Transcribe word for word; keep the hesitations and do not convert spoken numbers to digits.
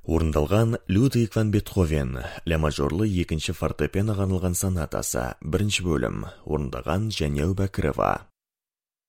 Орындалған Людвиг ван Бетховен, ля мажорлы екінші фортепианоға арналған сонатасы, бірінші бөлім, орындаған Жәнеу Бәкірова.